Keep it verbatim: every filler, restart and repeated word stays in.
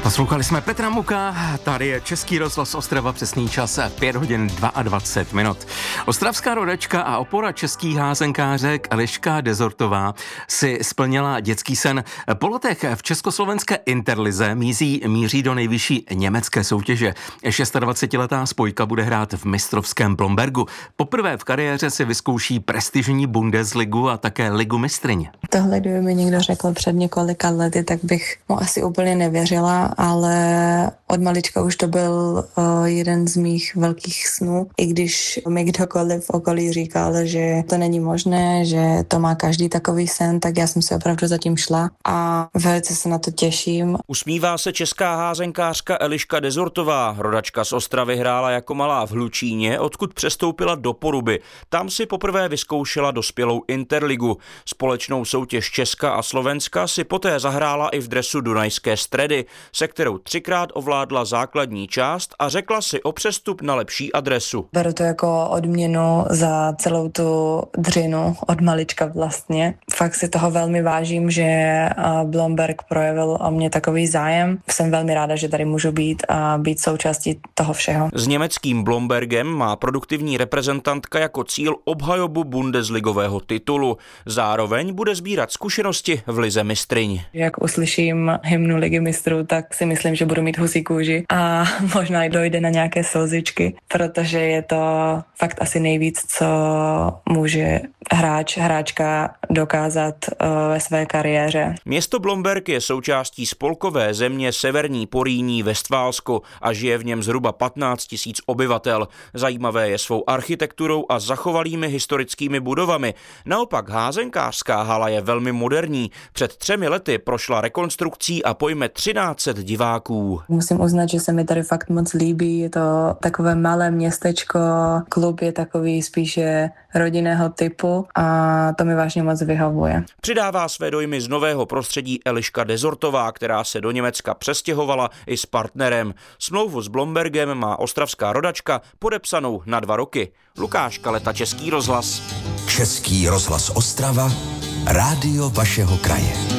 Poslouchali jsme Petra Muka, tady je Český rozhlas Ostrava, přesný čas pět hodin dvacet dva minut. Ostravská rodačka a opora českých házenkářek Eliška Dezortová si splnila dětský sen. Po letech v československé Interlize míří, míří do nejvyšší německé soutěže. dvacetišestiletá spojka bude hrát v mistrovském Blombergu. Poprvé v kariéře si vyzkouší prestižní Bundesligu a také Ligu mistryň. Tohle, kdyby mi někdo řekl před několika lety, tak bych mu asi úplně nevěřila, ale od malička už to byl uh, jeden z mých velkých snů, i když mi kdokoliv v okolí říkal, že to není možné, že to má každý takový sen, tak já jsem si opravdu zatím šla a velice se na to těším. Usmívá se česká házenkářka Eliška Dezortová. Rodačka z Ostravy hrála jako malá v Hlučíně, odkud přestoupila do Poruby. Tam si poprvé vyzkoušela dospělou Interligu. Společnou soutěž Česka a Slovenska si poté zahrála i v dresu Dunajské Stredy, se kterou třikrát ovládla základní část a řekla si o přestup na lepší adresu. Beru to jako odměnu za celou tu dřinu od malička vlastně. Fakt si toho velmi vážím, že Blomberg projevil o mě takový zájem. Jsem velmi ráda, že tady můžu být a být součástí toho všeho. S německým Blombergem má produktivní reprezentantka jako cíl obhajobu bundesligového titulu. Zároveň bude sbírat zkušenosti v lize mistryň. Jak uslyším hymnu Ligy mistrů, tak si myslím, že budu mít husí kůži a možná i dojde na nějaké slzičky, protože je to fakt asi nejvíc, co může hráč, hráčka dokázat uh, ve své kariéře. Město Blomberg je součástí spolkové země Severní Porýní Vestfálsko a žije v něm zhruba patnáct tisíc obyvatel. Zajímavé je svou architekturou a zachovalými historickými budovami. Naopak házenkářská hala je velmi moderní. Před třemi lety prošla rekonstrukcí a pojme třináct set diváků. Musím uznat, že se mi tady fakt moc líbí. Je to takové malé městečko, klub je takový spíše rodinného typu a to mi vážně moc vyhovuje. Přidává své dojmy z nového prostředí Eliška Dezortová, která se do Německa přestěhovala i s partnerem. Smlouvu s Blombergem má ostravská rodačka podepsanou na dva roky. Lukáš Kaleta, Český rozhlas. Český rozhlas Ostrava, rádio vašeho kraje.